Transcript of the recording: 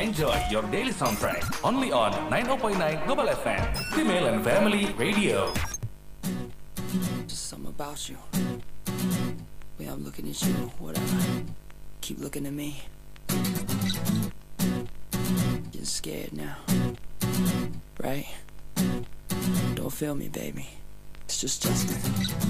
Enjoy your daily soundtrack only on 90.9 Global FM, Female and Family Radio. Just something about you. Way I'm looking at you, whatever. Keep looking at me. Getting scared now. Right? Don't feel me, baby. It's just Justin.